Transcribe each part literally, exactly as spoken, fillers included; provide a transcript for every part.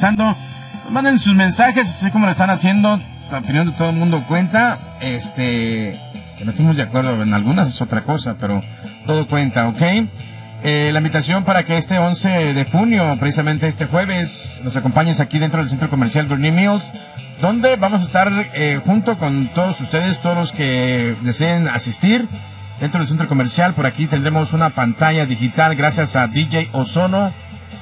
escuchando, manden sus mensajes, así como lo están haciendo. La opinión de todo el mundo cuenta. Este, que no estemos de acuerdo en algunas es otra cosa, pero todo cuenta, ¿ok? Eh, la invitación para que este once de junio, precisamente este jueves, nos acompañes aquí dentro del Centro Comercial Gurnee Mills, donde vamos a estar eh, junto con todos ustedes, todos los que deseen asistir dentro del Centro Comercial. Por aquí tendremos una pantalla digital gracias a D J Ozono,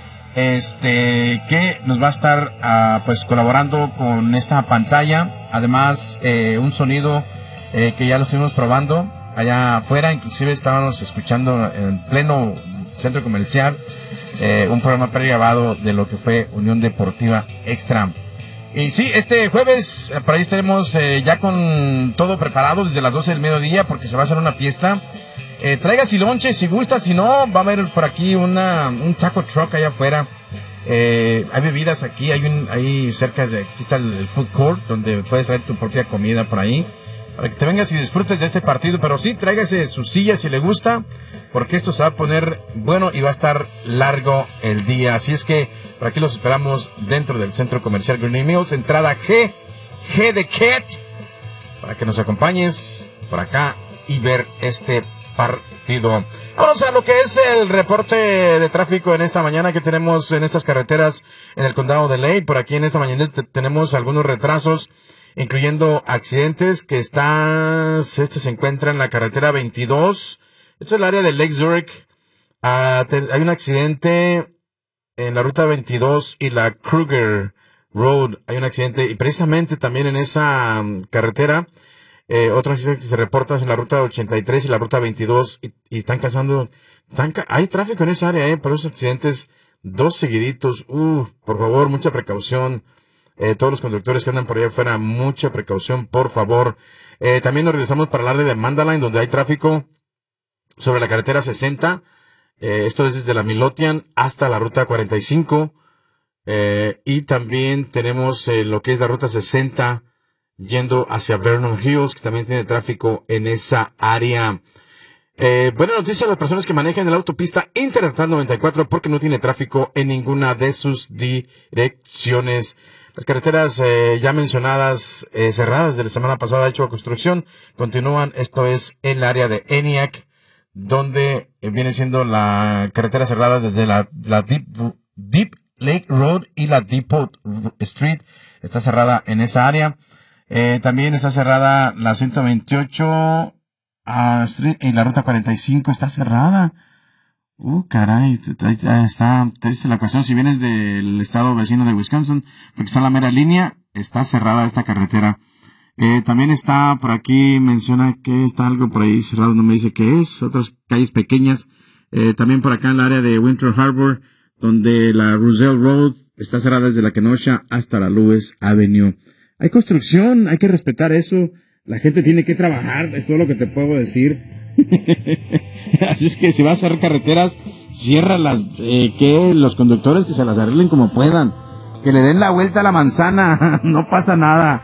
este, que nos va a estar uh, pues colaborando con esta pantalla. Además, eh, un sonido eh, que ya lo estuvimos probando allá afuera, inclusive estábamos escuchando en pleno Centro Comercial eh, un programa pregrabado de lo que fue Unión Deportiva Extra. Y sí, este jueves por ahí estaremos eh, ya con todo preparado desde las doce del mediodía, porque se va a hacer una fiesta. Eh, traiga si lonche, si gusta, si no, va a haber por aquí una, un taco truck allá afuera. Eh, hay bebidas aquí, hay un, hay cerca de aquí está el, el food court, donde puedes traer tu propia comida por ahí, para que te vengas y disfrutes de este partido. Pero sí, tráigase su silla si le gusta, porque esto se va a poner bueno y va a estar largo el día. Así es que por aquí los esperamos dentro del Centro Comercial Gurnee Mills, entrada G, G de Cat, para que nos acompañes por acá y ver este partido. Vamos a lo que es el reporte de tráfico en esta mañana que tenemos en estas carreteras en el condado de Lake. Por aquí en esta mañana te- tenemos algunos retrasos, incluyendo accidentes que está, este se encuentra en la carretera veintidós. Esto es el área de Lake Zurich. Ah, te- hay un accidente en la ruta veintidós y la Kruger Road. Hay un accidente y precisamente también en esa um, carretera Eh, otro accidente que se reporta es en la ruta ochenta y tres y la ruta veintidós, y, y están causando, están, ca- hay tráfico en esa área, eh, por esos accidentes, dos seguiditos. Uh, por favor, mucha precaución. Eh, todos los conductores que andan por allá afuera, mucha precaución, por favor. Eh, también nos regresamos para el área de Mandaline, donde hay tráfico sobre la carretera sesenta. Eh, esto es desde la Midlothian hasta la ruta cuarenta y cinco. Eh, y también tenemos eh, lo que es la ruta sesenta yendo hacia Vernon Hills, que también tiene tráfico en esa área. Eh, buena noticia a las personas que manejan en la autopista Interestatal noventa y cuatro, porque no tiene tráfico en ninguna de sus direcciones. Las carreteras eh, ya mencionadas, eh, cerradas desde la semana pasada, hecho a construcción, continúan. Esto es en el área de ENIAC, donde eh, viene siendo la carretera cerrada desde la, la Deep, Deep Lake Road y la Depot Street. Está cerrada en esa área. Eh, también está cerrada la ciento veintiocho uh, Street y la ruta cuarenta y cinco está cerrada. Uh, caray, ahí está triste la cuestión. Si vienes del estado vecino de Wisconsin, porque está en la mera línea, está cerrada esta carretera. Eh, también está por aquí, menciona que está algo por ahí cerrado, no me dice qué es, otras calles pequeñas. Eh, también por acá en el área de Winter Harbor, donde la Russell Road está cerrada desde la Kenosha hasta la Lewis Avenue. Hay construcción, hay que respetar eso. La gente tiene que trabajar, es todo lo que te puedo decir. Así es que si vas a hacer carreteras, ciérralas, eh, que los conductores que se las arreglen como puedan. Que le den la vuelta a la manzana, no pasa nada.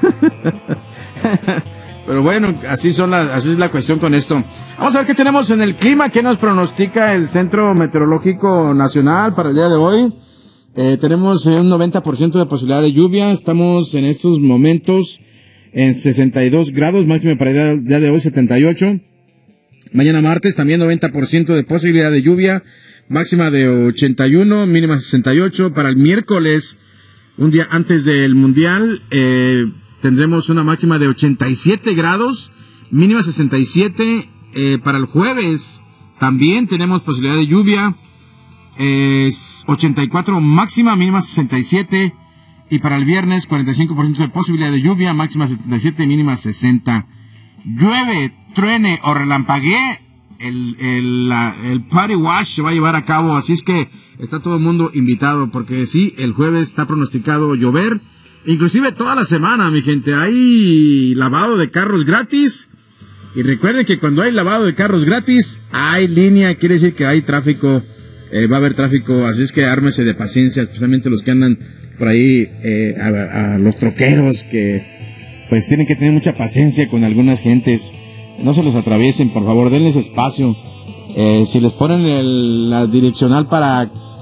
Pero bueno, así son las, así es la cuestión con esto. Vamos a ver qué tenemos en el clima, qué nos pronostica el Centro Meteorológico Nacional para el día de hoy. Eh, tenemos eh, un noventa por ciento de posibilidad de lluvia. Estamos en estos momentos en sesenta y dos grados, máxima para el día de hoy setenta y ocho. Mañana martes también noventa por ciento de posibilidad de lluvia, máxima de ochenta y uno, mínima sesenta y ocho. Para el miércoles, un día antes del Mundial, eh, tendremos una máxima de ochenta y siete grados, mínima sesenta y siete. Eh, para el jueves también tenemos posibilidad de lluvia. Es ochenta y cuatro máxima, mínima sesenta y siete. Y para el viernes, cuarenta y cinco por ciento de posibilidad de lluvia, máxima setenta y siete, mínima sesenta. Llueve, truene o relampaguee, el, el, la, el party wash se va a llevar a cabo. Así es que está todo el mundo invitado, porque sí, el jueves está pronosticado llover. Inclusive toda la semana, mi gente, hay lavado de carros gratis. Y recuerden que cuando hay lavado de carros gratis, hay línea, quiere decir que hay tráfico. Eh, va a haber tráfico, así es que ármese de paciencia, especialmente los que andan por ahí, eh, a, a los troqueros, que pues tienen que tener mucha paciencia con algunas gentes. No se los atraviesen, por favor, denles espacio. Eh, si les ponen el, la direccional para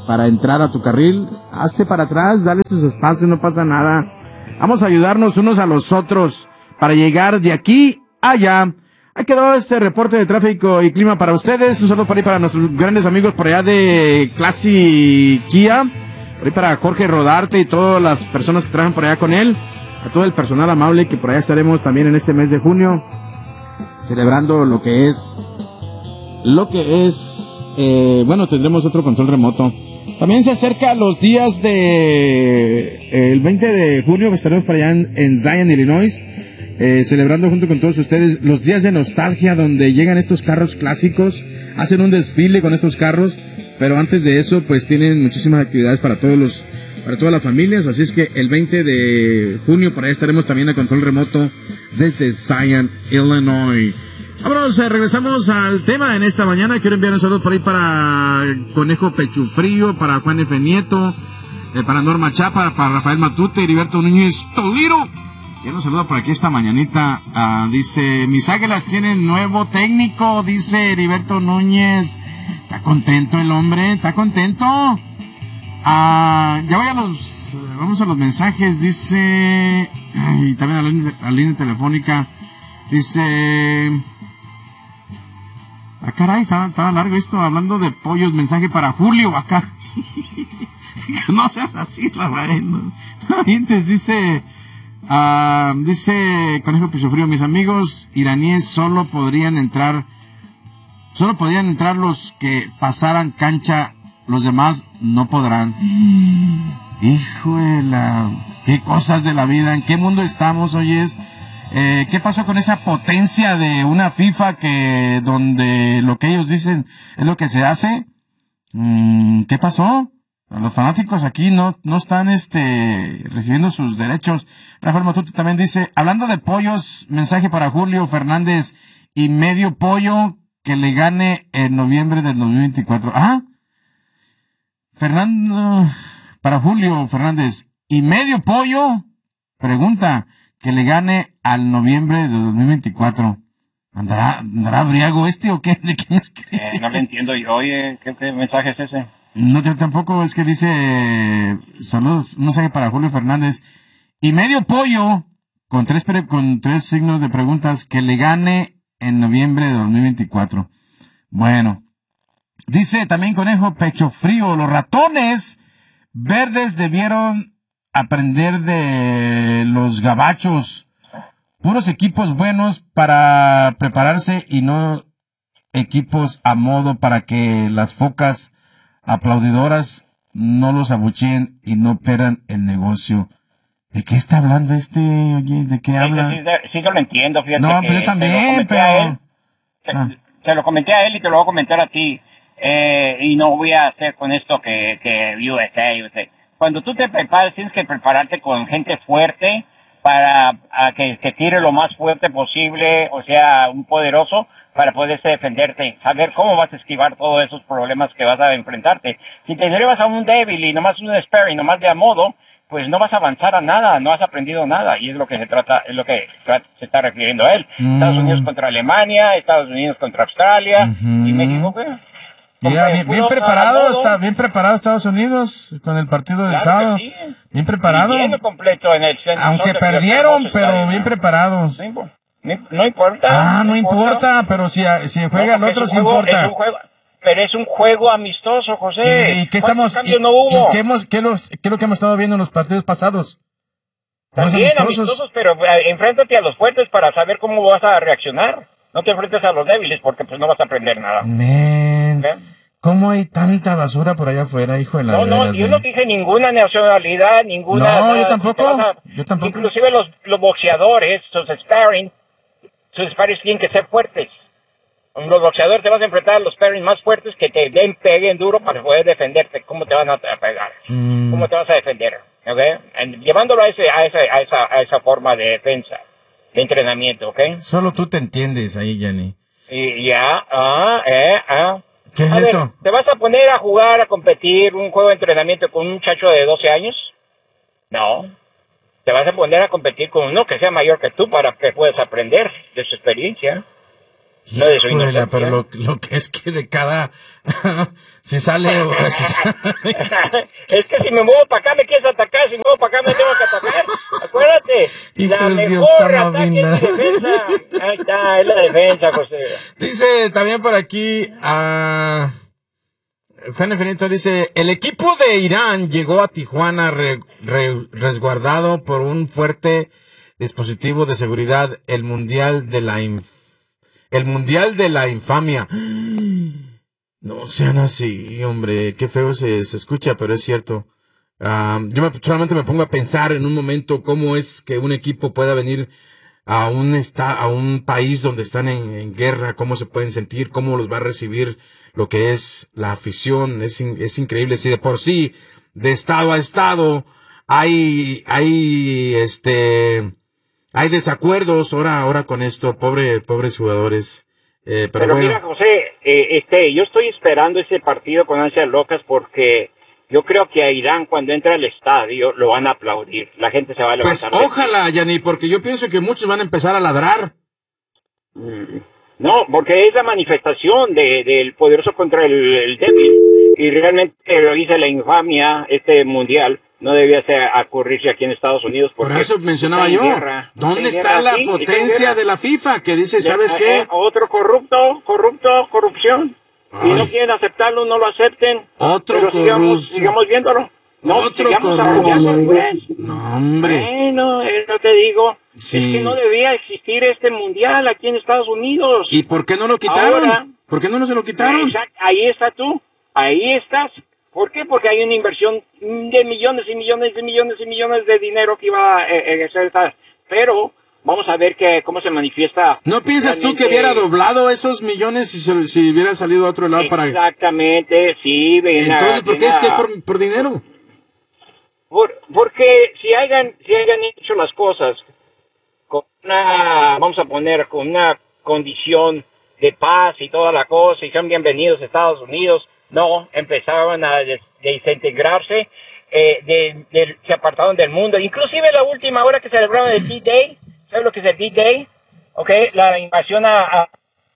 para entrar a tu carril, hazte para atrás, dale sus espacios, no pasa nada. Vamos a ayudarnos unos a los otros para llegar de aquí a allá. Ahí quedó este reporte de tráfico y clima para ustedes. Un saludo por ahí para nuestros grandes amigos por allá de Classy Kia. Por ahí para Jorge Rodarte y todas las personas que trabajan por allá con él. A todo el personal amable que por allá estaremos también en este mes de junio. Celebrando lo que es... Lo que es... Eh, bueno, tendremos otro control remoto. También se acerca los días de... Eh, el veinte de junio que estaremos por allá en, en Zion, Illinois. Eh, celebrando junto con todos ustedes los días de nostalgia donde llegan estos carros clásicos, hacen un desfile con estos carros, pero antes de eso pues tienen muchísimas actividades para todos los, para todas las familias, así es que el veinte de junio por ahí estaremos también a control remoto desde Zion, Illinois. Vámonos, eh, regresamos al tema en esta mañana. Quiero enviar un saludo por ahí para Conejo Pechufrío, para Juan F. Nieto, eh, para Norma Chapa, para Rafael Matute, Heriberto Núñez Toliro. Ya nos saluda por aquí esta mañanita. Uh, dice, mis águilas tienen nuevo técnico, dice Heriberto Núñez. ¿Está contento el hombre? ¿Está contento? Uh, ya voy a los... Vamos a los mensajes. Dice... Y también a la, línea, a la línea telefónica. Dice... Ah, caray, estaba, estaba largo esto. Hablando de pollos, mensaje para Julio acá. No seas así, Rafael. No, no, dice... Uh, dice Conejo Pechofrío, mis amigos iraníes solo podrían entrar, solo podrían entrar los que pasaran cancha, los demás no podrán. Híjole, qué cosas de la vida, en qué mundo estamos, oyes. Eh, ¿Qué pasó con esa potencia de una FIFA que donde lo que ellos dicen es lo que se hace? Mm, ¿Qué pasó? Los fanáticos aquí no, no están este recibiendo sus derechos. Rafael Matute también dice, hablando de pollos, mensaje para Julio Fernández y medio pollo que le gane en noviembre del dos mil veinticuatro. Ah, Fernando, para Julio Fernández y medio pollo, pregunta, que le gane al noviembre de dos mil veinticuatro. ¿Andará, andará briago este o qué? ¿De quién escribe? Eh, no lo entiendo yo. Oye, ¿qué, qué mensaje es ese? No, yo tampoco, es que dice, saludos, un mensaje para Julio Fernández, y medio pollo, con tres, con tres signos de preguntas, que le gane en noviembre de dos mil veinticuatro. Bueno, dice también Conejo Pecho Frío, los ratones verdes debieron aprender de los gabachos, puros equipos buenos para prepararse y no equipos a modo para que las focas aplaudidoras no los abucheen y no pierdan el negocio. ¿De qué está hablando este? Oye, ¿de qué sí, habla? Sí, sí, sí, yo lo entiendo, fíjate. No, que pero yo también, pero... Te, ah. te lo comenté a él y te lo voy a comentar a ti. Eh, y no voy a hacer con esto que, que U S A, U S A. Cuando tú te preparas, tienes que prepararte con gente fuerte para a que, que tire lo más fuerte posible, o sea, un poderoso, para poderse defenderte, saber cómo vas a esquivar todos esos problemas que vas a enfrentarte. Si te llevas a un débil y nomás un sparring, nomás de a modo, pues no vas a avanzar a nada, no has aprendido nada, y es lo que se trata, es lo que se está refiriendo a él. Mm. Estados Unidos contra Alemania, Estados Unidos contra Australia, uh-huh. y México, pues, yeah, bien, bien preparado, está bien preparado Estados Unidos con el partido del claro sábado. Sí. Bien preparado. Bien completo en el centro. Aunque perdieron, pero bien preparados. No, no importa. Ah, no, no importa, importa, pero si, si juega no, el otro, sí juego, importa. Es un juego, pero es un juego amistoso, José. ¿Y, y qué estamos? Y, no hubo? ¿Y qué, hemos, qué, los, qué es lo que hemos estado viendo en los partidos pasados? También amistosos? amistosos, pero eh, enfréntate a los fuertes para saber cómo vas a reaccionar. No te enfrentes a los débiles porque pues no vas a aprender nada. Man. ¿Okay? ¿Cómo hay tanta basura por allá afuera, hijo de la No, no, yo no dije ninguna nacionalidad, ninguna... No, nada, yo tampoco, a, yo tampoco. Inclusive los, los boxeadores, sus sparring, sus sparring tienen que ser fuertes. Los boxeadores te vas a enfrentar a los sparring más fuertes que te den, peguen duro para poder defenderte. ¿Cómo te van a pegar? Mm. ¿Cómo te vas a defender? ¿Okay? And, llevándolo a, ese, a, ese, a, esa, a esa forma de defensa, de entrenamiento, ¿ok? Solo tú te entiendes ahí, Jenny. Y ya, ah, eh, ah... ¿Qué es a eso? Ver, ¿te vas a poner a jugar, a competir un juego de entrenamiento con un muchacho de doce años? No. Te vas a poner a competir con uno que sea mayor que tú para que puedas aprender de su experiencia. no de su Híjole, inocencia. pero lo, lo que es que de cada... si sale... si sale... Es que si me muevo para acá me quieres atacar, si me muevo para acá me tengo que atacar. Acuérdate, la Hijos de mejor Osama ataque Bin es la Laden. defensa. Ahí está, es la defensa, José. Dice también por aquí... Uh, Juan Infinito dice... El equipo de Irán llegó a Tijuana re, re, resguardado por un fuerte dispositivo de seguridad. El mundial de la... Inf El mundial de la infamia. No sean así, hombre. Qué feo se, se escucha, pero es cierto. Uh, yo me, solamente me pongo a pensar en un momento cómo es que un equipo pueda venir a un, esta, a un país donde están en, en guerra, cómo se pueden sentir, cómo los va a recibir lo que es la afición. Es, es increíble. Si de por sí, de estado a estado, hay, hay, este... hay desacuerdos ahora, ahora con esto, pobre, pobres jugadores. Eh, pero pero bueno. mira, José, eh, este, yo estoy esperando ese partido con ansias locas porque yo creo que a Irán cuando entra al estadio lo van a aplaudir. La gente se va a Pues levantar. ojalá, Yanni, porque yo pienso que muchos van a empezar a ladrar. Mm, No, porque es la manifestación de, del poderoso contra el, el débil. Y realmente lo dice la infamia, este mundial. No debía ser, ocurrirse aquí en Estados Unidos. Por eso mencionaba yo. Guerra. ¿Dónde está, está la sí, potencia de la FIFA que dice, ¿sabes ya, qué? Eh, otro corrupto, corrupto, corrupción. Ay. Y no quieren aceptarlo, no lo acepten. Otro pero sigamos, corrupto. sigamos viéndolo. No, Otro sigamos corrupto. apoyando, pues. No, hombre. Bueno, eso te digo. Sí. Es que no debía existir este mundial aquí en Estados Unidos. ¿Y por qué no lo quitaron? Ahora, ¿Por qué no lo se lo quitaron? Exacto, ahí está tú, ahí estás. ¿Por qué? Porque hay una inversión de millones y millones y millones y millones de dinero que iba a eh, ser esta. Pero vamos a ver que cómo se manifiesta. ¿No piensas tú que realmente. hubiera doblado esos millones si, se, si hubiera salido a otro lado para... Exactamente, sí. Ven a- Entonces, ¿por qué ven es que a- por, por dinero? Por, porque si hayan, si hayan hecho las cosas con una, vamos a poner, con una condición de paz y toda la cosa, y sean bienvenidos a Estados Unidos, no, empezaban a des, desintegrarse, eh, de, de, se apartaron del mundo. Inclusive la última hora que celebraron el D-Day, ¿sabes lo que es el D-Day? Okay, la invasión a, a...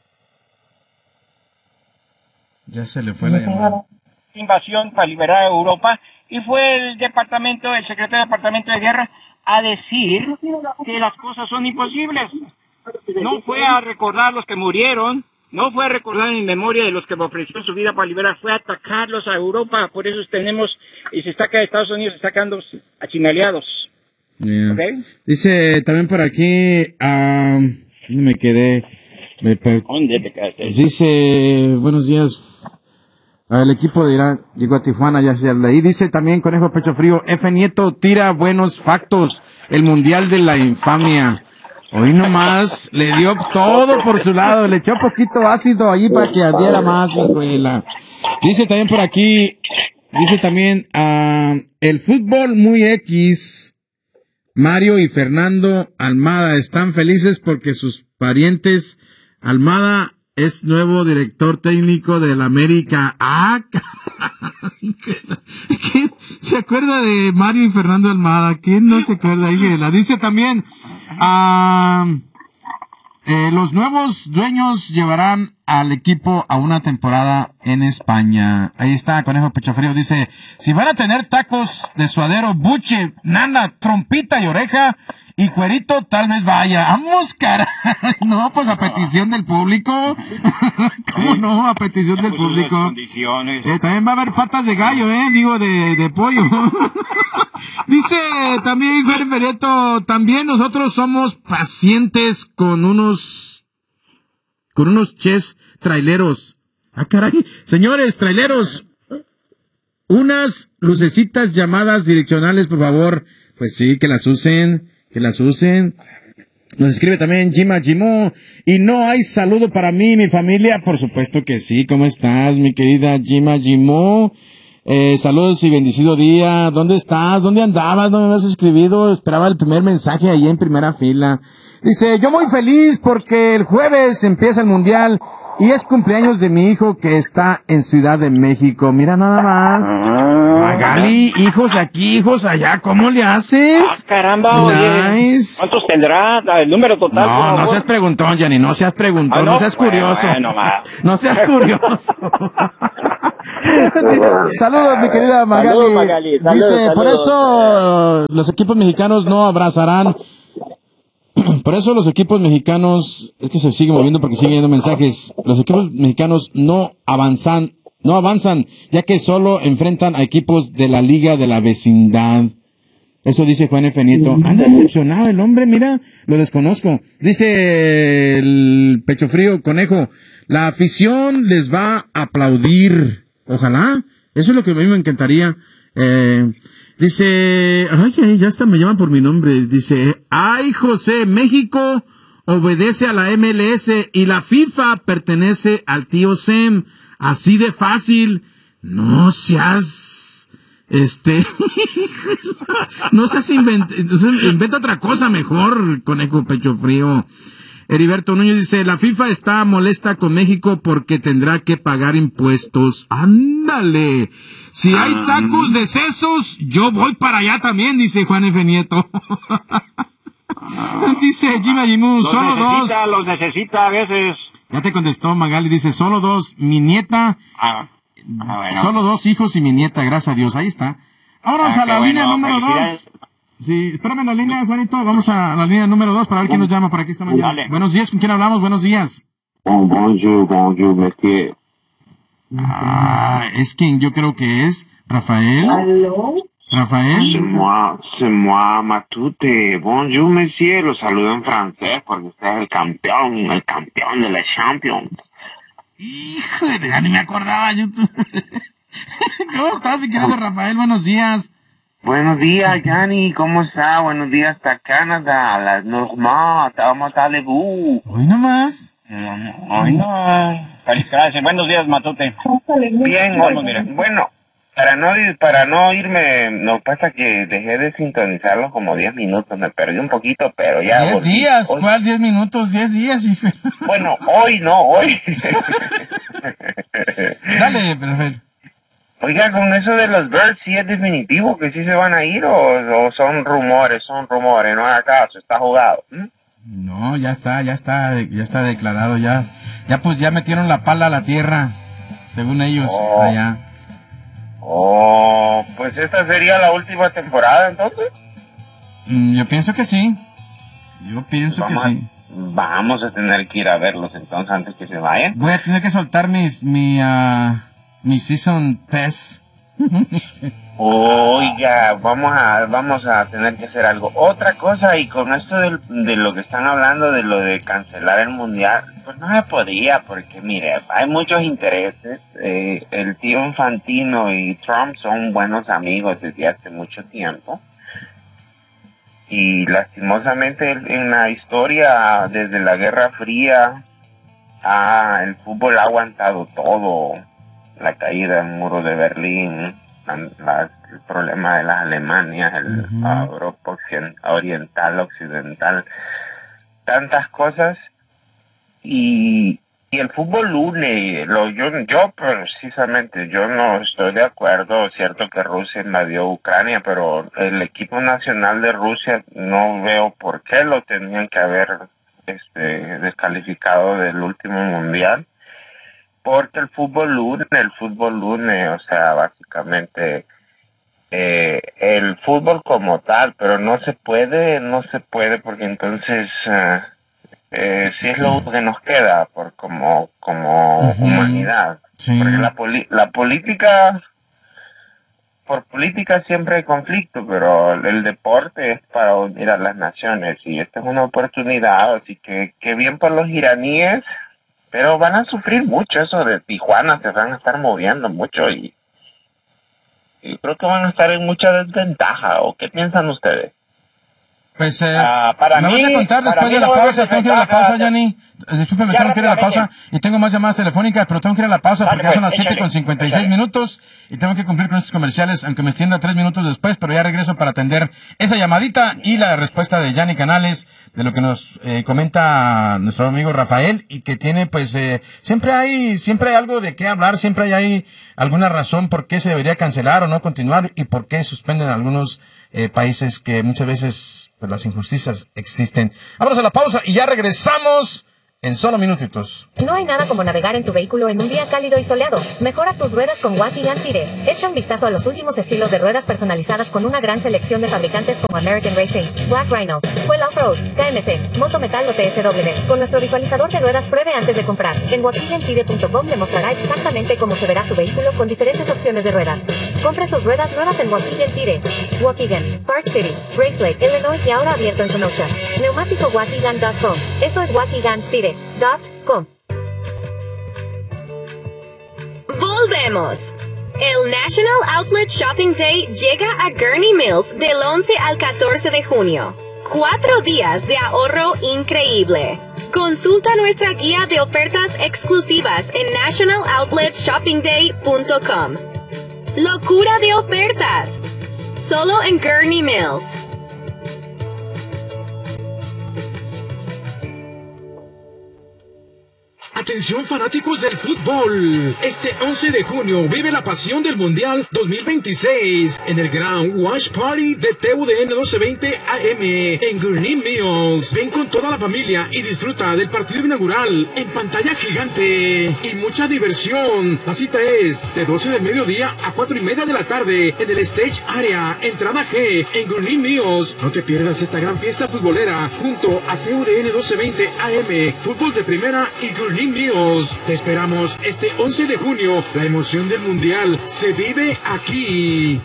Ya se le fue la llamada. invasión para liberar a Europa, y fue el departamento, el secretario del Departamento de Guerra a decir que las cosas son imposibles. No fue a recordar los que murieron, no fue a recordar en memoria de los que ofrecieron su vida para liberar, fue a atacarlos a Europa. Por eso tenemos, y se está acá, Estados Unidos se está quedando achinaleados. Yeah. ¿Okay? Dice también por aquí, um, ¿dónde me quedé? Me per- ¿Dónde te quedaste? Dice, buenos días. El equipo de Irán llegó a Tijuana, ya se leí. Dice también Conejo Pecho Frío, F. Nieto tira buenos factos. El mundial de la infamia. Hoy nomás le dio todo por su lado, le echó poquito ácido ahí para que ardiera más, hijuela. Dice también por aquí, dice también, uh, el fútbol muy X, Mario y Fernando Almada están felices porque sus parientes, Almada es nuevo director técnico del América. Ah, caray. ¿Quién se acuerda de Mario y Fernando Almada? ¿Quién no se acuerda? Híjela. Dice también, ah, eh, los nuevos dueños llevarán al equipo a una temporada en España. Ahí está, Conejo Pecho Frío. Dice, si van a tener tacos de suadero, buche, nana, trompita y oreja y cuerito, tal vez vaya. Vamos, caray. No, pues a petición del público. ¿Cómo no? A petición del público. Eh, también va a haber patas de gallo, eh, digo, de, de pollo. Dice también Juan Ferreto, también nosotros somos pacientes con unos, con unos ches traileros. Ah, caray. Señores, traileros, unas lucecitas llamadas direccionales, por favor. Pues sí, que las usen, que las usen. Nos escribe también Jima Jimo. Y no hay saludo para mí y mi familia. Por supuesto que sí. ¿Cómo estás, mi querida Jima Jimo? Eh, saludos y bendecido día. ¿Dónde estás? ¿Dónde andabas? ¿No me habías escribido? Esperaba el primer mensaje ahí en primera fila. Dice, yo muy feliz porque el jueves empieza el mundial y es cumpleaños de mi hijo que está en Ciudad de México. Mira nada más. Magali, hijos aquí, hijos allá, ¿cómo le haces? Ah, caramba, oye. Nice. ¿Cuántos tendrá el número total? por No, no favor? seas preguntón, Jenny, no seas preguntón, Ah, no, no, seas bueno, curioso. bueno, va. No seas curioso. Saludos, mi querida Magali. Saludos, Magali. Saludos, Dice, saludos. por eso los equipos mexicanos no abrazarán. Por eso los equipos mexicanos, es que se sigue moviendo porque sigue viendo mensajes. Los equipos mexicanos no avanzan, no avanzan, ya que solo enfrentan a equipos de la liga de la vecindad. Eso dice Juan F. Nieto. Anda decepcionado el hombre, mira, lo desconozco. Dice el pecho frío conejo, la afición les va a aplaudir. Ojalá, eso es lo que a mí me encantaría. Eh, dice, ay, ay, ya hasta me llaman por mi nombre. Dice, ay, José, México obedece a la M L S y la FIFA pertenece al tío Sem. Así de fácil. No seas, este, no seas inventa, inventa otra cosa mejor, conejo pecho frío. Heriberto Núñez dice, la FIFA está molesta con México porque tendrá que pagar impuestos. ¡Ándale! Si hay tacos de sesos, yo voy para allá también, dice Juan F. Nieto. Dice Jimmy Ayimu, solo dos. Los necesita a veces. Ya te contestó Magali, dice, solo dos. Mi nieta, Ah, ah, bueno. solo dos hijos y mi nieta, gracias a Dios. Ahí está. Ahora Ah, a la qué línea bueno, número felicidades. dos. Sí, espérame en la línea, Juanito. Vamos a la línea número dos para ver quién nos llama por aquí esta mañana. Dale. Buenos días, ¿con quién hablamos? Buenos días. Bon, bonjour, bonjour, monsieur. Ah, es quien yo creo que es Rafael. C'est Rafael. moi, c'est moi, Matute. Bonjour, monsieur. Lo saludo en francés porque usted es el campeón, el campeón de la Champions. Híjole, ya ni me acordaba yo. ¿Cómo estás, mi querido Rafael? Buenos días. Buenos días, Yanni. ¿Cómo está? Buenos días hasta Canadá. La normal. ¿Cómo allez-vous? Hoy nomás. Ay, no. Gracias. Buenos días, Matute. Bien, bueno, mira, bueno, para no para no irme, no pasa que dejé de sintonizarlo como diez minutos, me perdí un poquito, pero ya Diez volví. días, Hoy- ¿cuál diez minutos? Diez días, hijo. Bueno, hoy no, hoy. Dale, Rafael. Oiga, con eso de los Birds, ¿sí es definitivo que sí se van a ir o, o son rumores, son rumores? No haga caso, está jugado. ¿Mm? No, ya está, ya está, ya está declarado, ya. Ya pues ya metieron la pala a la tierra, según ellos, Oh. allá. Oh, pues esta sería la última temporada entonces. Mm, Yo pienso que sí. Yo pienso Vamos que a, sí. vamos a tener que ir a verlos entonces antes que se vayan. Voy a tener que soltar mis, mi, ah, mi Season Pass. Oiga, vamos a vamos a tener que hacer algo. Otra cosa, y con esto del- de, lo que están hablando, de lo de cancelar el mundial, pues no se podía, porque mire, hay muchos intereses. Eh, el tío Infantino y Trump son buenos amigos desde hace mucho tiempo. Y lastimosamente en la historia, desde la Guerra Fría, ah, el fútbol ha aguantado todo. La caída del muro de Berlín, la- la- el problema de las Alemanias, el Ujú. ah, Europa occiden- oriental, occidental, tantas cosas. Y, y el fútbol une. Lo, yo, yo precisamente, yo no estoy de acuerdo, cierto que Rusia invadió Ucrania, pero el equipo nacional de Rusia no veo por qué lo tenían que haber este, descalificado del último mundial. Porque el fútbol une, el fútbol une, o sea, básicamente eh, el fútbol como tal, pero no se puede, no se puede porque entonces eh, eh, sí es lo único que nos queda por como como Ujú. humanidad. Sí. Porque la, poli- la política, por política siempre hay conflicto, pero el deporte es para unir a las naciones y esta es una oportunidad, así que qué bien por los iraníes. Pero van a sufrir mucho eso de Tijuana, se van a estar moviendo mucho y, y creo que van a estar en mucha desventaja. ¿O qué piensan ustedes? Pues, eh, uh, para me mí, vas a contar después de la pausa. Tengo que ir a la pausa, Johnny. Discúlpeme, tengo que ir a la pausa. Y tengo más llamadas telefónicas, pero tengo que ir a la pausa Dale, porque ya son pues, las siete con cincuenta y seis minutos y tengo que cumplir con estos comerciales, aunque me extienda tres minutos después, pero ya regreso para atender esa llamadita y la respuesta de Gianni Canales, de lo que nos eh, comenta nuestro amigo Rafael, y que tiene, pues, eh, siempre hay, siempre hay algo de qué hablar, siempre hay, hay alguna razón por qué se debería cancelar o no continuar y por qué suspenden algunos eh, países que muchas veces pues las injusticias existen. Vámonos a la pausa y ya regresamos en solo minutitos. No hay nada como navegar en tu vehículo en un día cálido y soleado. Mejora tus ruedas con Waukegan Tire. Echa un vistazo a los últimos estilos de ruedas personalizadas con una gran selección de fabricantes como American Racing, Black Rhino, Fuel Offroad, K M C, Moto Metal o T S W. Con nuestro visualizador de ruedas, pruebe antes de comprar. En waukegan tire punto com le mostrará exactamente cómo se verá su vehículo con diferentes opciones de ruedas. Compre sus ruedas nuevas en Waukegan Tire. Waukegan, Park City, Grace Lake, Illinois y ahora abierto en Kenosha. Neumático Waukegan punto com. Eso es Waukegan Tire. .com. Volvemos. El National Outlet Shopping Day llega a Gurnee Mills del once al catorce de junio. Cuatro días de ahorro increíble. Consulta nuestra guía de ofertas exclusivas en national outlet shopping day punto com. Locura de ofertas. Solo en Gurnee Mills. Atención fanáticos del fútbol, este once de junio vive la pasión del Mundial dos mil veintiséis en el gran Watch Party de T U D N doce veinte A M en Gurnee Mills. Ven con toda la familia y disfruta del partido inaugural en pantalla gigante y mucha diversión. La cita es de doce del mediodía a cuatro y media de la tarde en el Stage Area, entrada G en Gurnee Mills. No te pierdas esta gran fiesta futbolera junto a T U D N doce veinte A M, fútbol de primera y Gurnee Mills. Te esperamos este once de junio. La emoción del Mundial se vive aquí.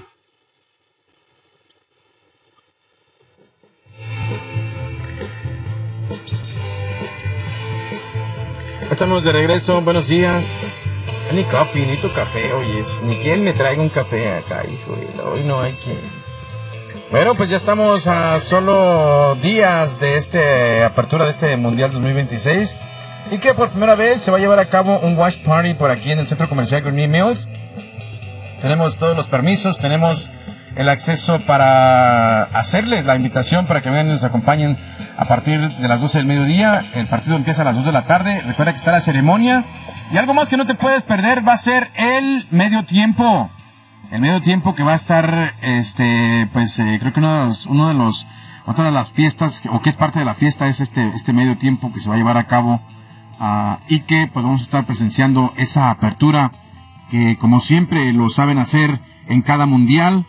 Estamos de regreso, buenos días. Ni coffee, ni tu café, oyes. Ni quien me traiga un café acá, hijo. Hoy no hay quien. Bueno, pues ya estamos a solo días de este apertura de este Mundial dos mil veintiséis. Y que por primera vez se va a llevar a cabo un watch party por aquí en el centro comercial Gurnee Mills. Tenemos todos los permisos, tenemos el acceso para hacerles la invitación para que vengan y nos acompañen a partir de las doce del mediodía. El partido empieza a las dos de la tarde. Recuerda que está la ceremonia. Y algo más que no te puedes perder va a ser el medio tiempo. El medio tiempo que va a estar, este, pues eh, creo que uno de los, uno de los, otra de las fiestas, o que es parte de la fiesta, es este, este medio tiempo que se va a llevar a cabo. Uh, y que pues vamos a estar presenciando esa apertura que como siempre lo saben hacer en cada mundial.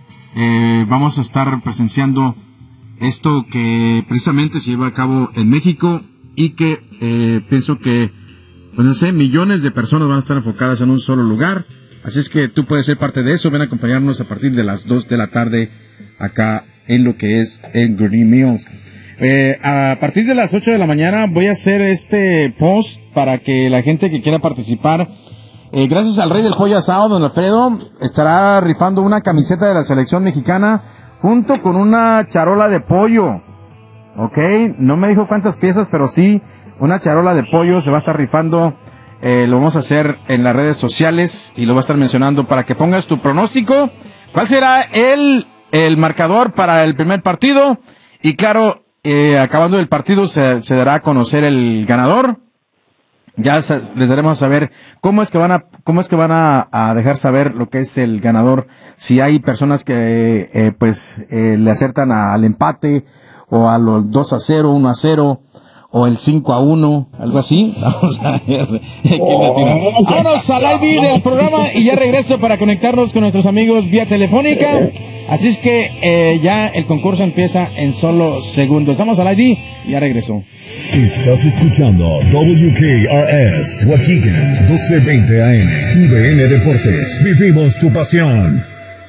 Eh, vamos a estar presenciando esto que precisamente se lleva a cabo en México y que eh, pienso que, pues no sé, millones de personas van a estar enfocadas en un solo lugar. Así es que tú puedes ser parte de eso. Ven a acompañarnos a partir de las dos de la tarde acá en lo que es en Gurnee Mills. Eh, a partir de las ocho de la mañana voy a hacer este post para que la gente que quiera participar, eh, gracias al Rey del Pollo Asado, don Alfredo, estará rifando una camiseta de la selección mexicana junto con una charola de pollo. Ok, no me dijo cuántas piezas, pero sí, una charola de pollo se va a estar rifando. Eh, lo vamos a hacer en las redes sociales y lo va a estar mencionando para que pongas tu pronóstico. ¿Cuál será el, el marcador para el primer partido? Y claro, Eh, acabando el partido se, se dará a conocer el ganador. Ya se, les daremos a saber cómo es que van a cómo es que van a, a dejar saber lo que es el ganador. Si hay personas que eh, pues eh, le acertan a, al empate o a los dos a cero, uno a cero o el cinco a uno, algo así. Vamos a ver quién le tira. Vámonos al I D del programa y ya regreso para conectarnos con nuestros amigos vía telefónica. Así es que eh, ya el concurso empieza en solo segundos. Vamos al I D y ya regreso. Estás escuchando W K R S Waukegan doce veinte A M, T U D N Deportes. Vivimos tu pasión.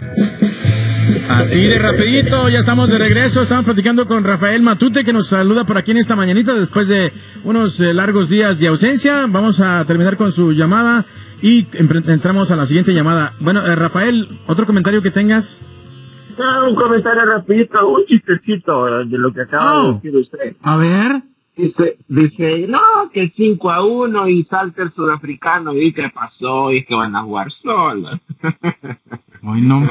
Así de rapidito, ya estamos de regreso. Estamos platicando con Rafael Matute, que nos saluda por aquí en esta mañanita después de unos eh, largos días de ausencia. Vamos a terminar con su llamada y entramos a la siguiente llamada. Bueno, eh, Rafael, ¿otro comentario que tengas? No, un comentario rapidito, un chistecito de lo que acaba Oh. de decir usted. A ver. Dice, dice, no, que cinco a uno y salta el sudafricano. ¿Y qué pasó? Y que van a jugar solos. Hoy no.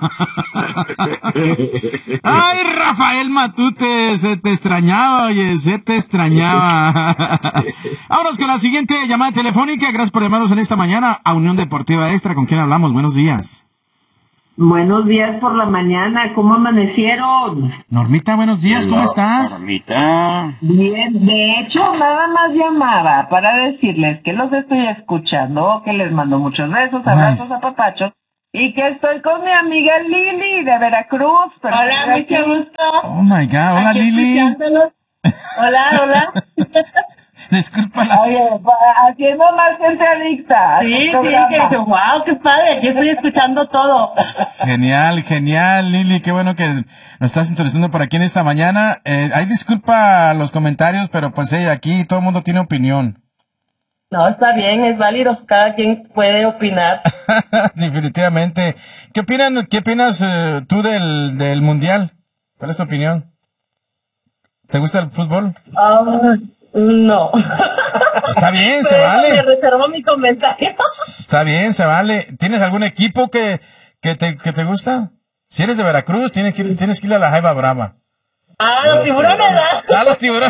Ay, Rafael Matute, se te extrañaba, oye, se te extrañaba. Vámonos con la siguiente llamada telefónica. Gracias por llamarnos en esta mañana a Unión Deportiva Extra. ¿Con quién hablamos? Buenos días. Buenos días por la mañana, ¿cómo amanecieron? Normita, buenos días, ¿cómo estás? Normita. Bien, de hecho, nada más llamaba para decirles que los estoy escuchando, que les mando muchos besos, abrazos, apapachos, y que estoy con mi amiga Lili de Veracruz. Hola, mucho gusto. Oh my God, hola Aquí Lili. escuchándolos. Hola, hola. Disculpa las... Oye, haciendo más gente adicta. Sí, sí, que dice, wow, qué padre, aquí estoy escuchando todo. Genial, genial, Lili, qué bueno que nos estás interesando por aquí en esta mañana. Eh, ay, disculpa los comentarios, pero pues eh, aquí todo el mundo tiene opinión. No, está bien, es válido, cada quien puede opinar. Definitivamente. ¿Qué opinan, qué opinas eh, tú del, del mundial? ¿Cuál es tu opinión? ¿Te gusta el fútbol? Uh, no. Está bien, se Pero vale. Me reservo mi comentario. Está bien, se vale. ¿Tienes algún equipo que, que, te, que te gusta? Si eres de Veracruz, tienes que, tienes que ir a la Jaiba Brava. Ah, los tiburones, ¿verdad? Ah, los tiburones.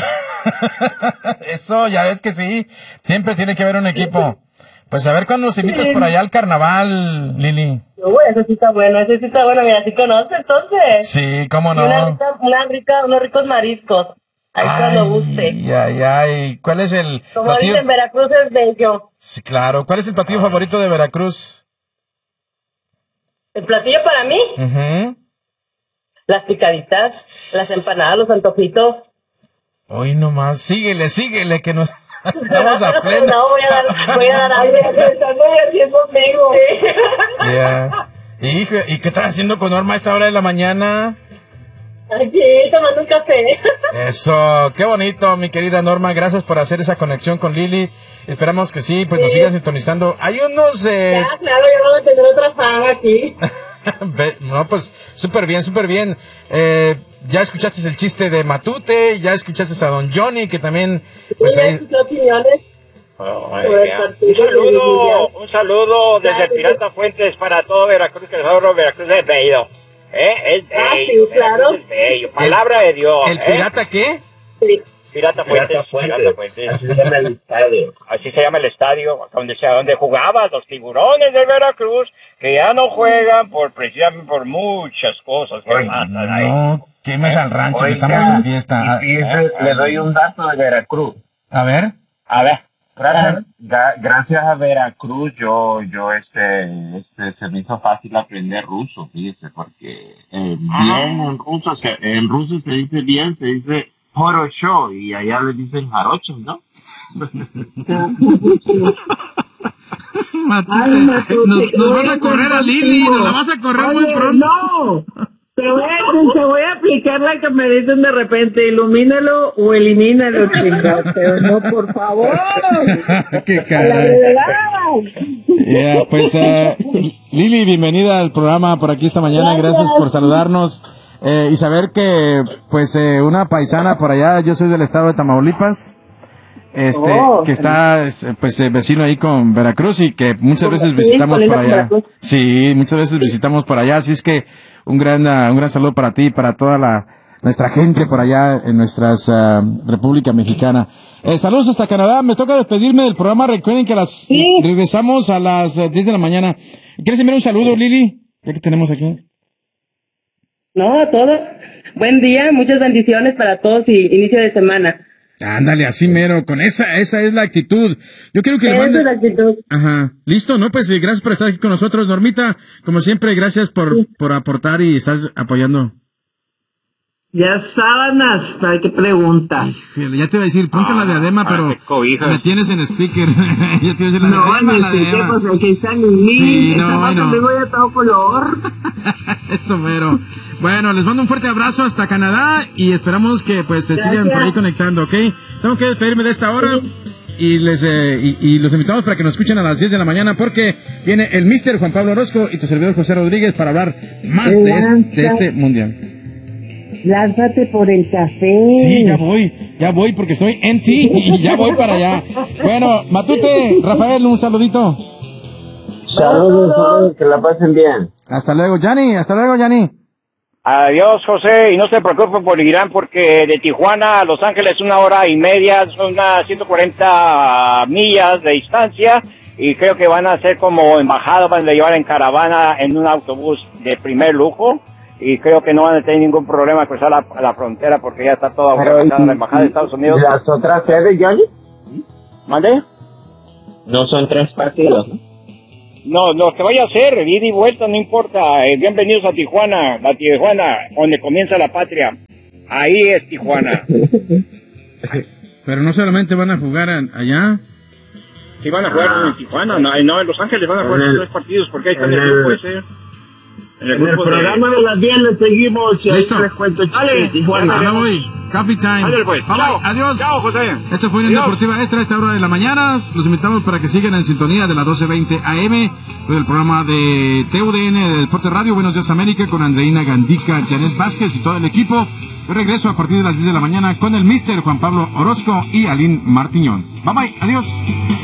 Eso, ya ves que sí. Siempre tiene que haber un equipo. Pues a ver cuándo nos invitas por allá al carnaval, Lili. Uy, ese sí está bueno, ese sí está bueno, mira, ¿sí conoces entonces? Sí, cómo Y una no. rica, una rica, unos ricos mariscos. Ahí cuando guste. Ay, ay, ay. ¿Cuál es el Como platillo? dicen, Veracruz es bello. Sí, claro. ¿Cuál es el platillo favorito de Veracruz? ¿El platillo para mí? Mhm. Las picaditas, las empanadas, los antojitos. Hoy nomás. Síguele, síguele, que nos estamos a pleno. No, voy a dar, voy a dar algo. Están muy haciendo conmigo. Ya. Hijo, ¿y qué estás haciendo con Norma a esta hora de la mañana? Aquí, tomando un café. Eso, qué bonito, mi querida Norma. Gracias por hacer esa conexión con Lili. Esperamos que sí, pues nos sigas sintonizando. Hay unos... Eh... Ya, claro, ya vamos a tener otra fama aquí. No, pues súper bien, súper bien. Eh, ya escuchaste el chiste de Matute, ya escuchaste a Don Johnny, que también... Pues ahí... ¿Sus opiniones? Oh, un saludo, un saludo desde el Pirata Fuentes para todo Veracruz, que nosotros Veracruz es bello. ¿Eh? Es bello, Ah, sí, claro. es bello. Palabra de Dios. ¿El ¿eh? pirata qué? Sí. Pirata Fuentes. Pirata Fuentes. Pirata Fuentes. Así se llama el estadio. Así se llama el estadio, donde, se- donde jugaban los tiburones de Veracruz, que ya no juegan por precisamente por muchas cosas que Oye, pasan ahí. No, quemes al rancho, que Oiga, estamos en fiesta. Y fíjese, le doy un dato de Veracruz. A ver. A ver. Gracias, ga- gracias a Veracruz yo yo este, este se me hizo fácil aprender ruso, fíjese, porque eh, bien en ruso se, en ruso se dice bien, se dice horosho y allá le dicen jarocho, ¿no? Matute, Ay, Matute, nos, qué nos vas a bueno, correr a Lili, nos la vas a correr muy Oye, pronto. No, te voy, a, te voy a aplicar la que me dicen de repente, ilumínalo o elimínalo, chingado. Pero no, por favor. Qué A la caray. verdad. Ya, pues, eh, Lili, bienvenida al programa por aquí esta mañana. Gracias por saludarnos eh, y saber que, pues, eh, una paisana por allá, yo soy del estado de Tamaulipas, este, Oh, que está, es, pues, eh, vecino ahí con Veracruz y que muchas veces Sí, visitamos colinda por con allá. Veracruz. Sí, muchas veces visitamos por allá, así es que un gran, uh, un gran saludo para ti y para toda la nuestra gente por allá en nuestra uh, República Mexicana. Eh, saludos hasta Canadá. Me toca despedirme del programa. Recuerden que a las Sí. regresamos a las uh, diez de la mañana. ¿Quieres enviar un saludo, Lili? Ya que tenemos aquí. No, a todos. Buen día, muchas bendiciones para todos y inicio de semana. Ándale, así mero, con esa, esa es la actitud. Yo quiero que le Esa es mande... la actitud. Ajá, listo, ¿no? Pues eh, gracias por estar aquí con nosotros, Normita. Como siempre, gracias por, por aportar y estar apoyando. Ya sábanas, ¿para qué pregunta? Híjole, ya te iba a decir, ponte la diadema, ah, pero qué cobijas. me tienes en speaker. Ya te iba a decir la No, diadema, la necesité, diadema. pues aquí está Lili. Sí, Esa no, vaca no. le voy a todo color. Eso mero. Bueno, les mando un fuerte abrazo hasta Canadá y esperamos que pues se sigan por ahí conectando, ¿ok? Tengo que despedirme de esta hora. y les eh, y, y los invitamos para que nos escuchen a las diez de la mañana porque viene el mister Juan Pablo Orozco y tu servidor José Rodríguez para hablar más de este, de este mundial. Lánzate por el café. Sí, ya voy, ya voy porque estoy en ti y ya voy para allá. Bueno, Matute, Rafael, un saludito. Saludos, saludos, que la pasen bien. Hasta luego, Yanni, hasta luego, Yanni. Adiós, José, y no se preocupen por Irán porque de Tijuana a Los Ángeles una hora y media, son unas ciento cuarenta millas de distancia y creo que van a ser como embajada, van a llevar en caravana en un autobús de primer lujo y creo que no van a tener ningún problema a cruzar la, la frontera porque ya está toda organizada la embajada de Estados Unidos. ¿Las otras sedes, Johnny? ¿Mande? No son tres partidos, ¿no? No, lo que vaya a hacer, ida y vuelta, no importa. Eh, bienvenidos a Tijuana, la Tijuana, donde comienza la patria. Ahí es Tijuana. Pero no solamente van a jugar a, allá. Sí, van a jugar ah. en Tijuana, no, no, en Los Ángeles van a jugar en tres partidos, porque ahí está el grupo ese. En el, en el programa de, de las diez le seguimos y ahí les cuento. Dale, Tijuana. Ya voy. Coffee time. Dale, pues. Bye, Chao. adiós. Chao, José. Esto fue una Deportiva Extra a esta hora de la mañana. Los invitamos para que sigan en sintonía de las doce veinte A M del programa de T U D N de Deporte Radio. Buenos días, América, con Andreina Gandica, Janet Vázquez y todo el equipo. Yo regreso a partir de las diez de la mañana con el mister Juan Pablo Orozco y Aline Martiñón. Bye, bye. Adiós.